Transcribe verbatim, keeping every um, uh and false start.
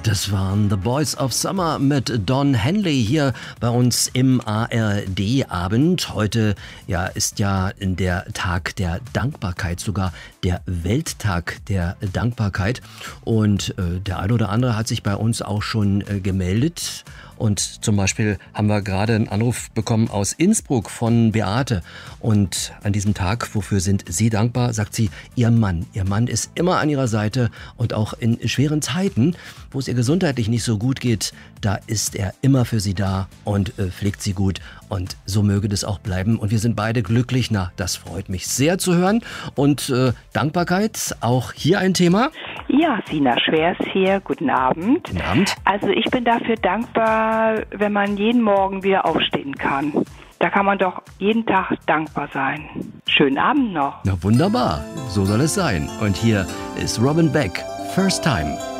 Das waren The Boys of Summer mit Don Henley hier bei uns im A R D-Abend. Heute ja, ist ja der Tag der Dankbarkeit, sogar der Welttag der Dankbarkeit. Und äh, der eine oder andere hat sich bei uns auch schon äh, gemeldet. Und zum Beispiel haben wir gerade einen Anruf bekommen aus Innsbruck von Beate. Und an diesem Tag, wofür sind Sie dankbar, sagt sie, Ihr Mann. Ihr Mann ist immer an Ihrer Seite und auch in schweren Zeiten, wo es ihr gesundheitlich nicht so gut geht, da ist er immer für Sie da und äh, pflegt Sie gut. Und so möge das auch bleiben. Und wir sind beide glücklich. Na, das freut mich sehr zu hören. Und äh, Dankbarkeit, auch hier ein Thema? Ja, Sina Schwers hier. Guten Abend. Guten Abend. Also ich bin dafür dankbar, wenn man jeden Morgen wieder aufstehen kann. Da kann man doch jeden Tag dankbar sein. Schönen Abend noch. Na wunderbar, so soll es sein. Und hier ist Robin Beck, First Time.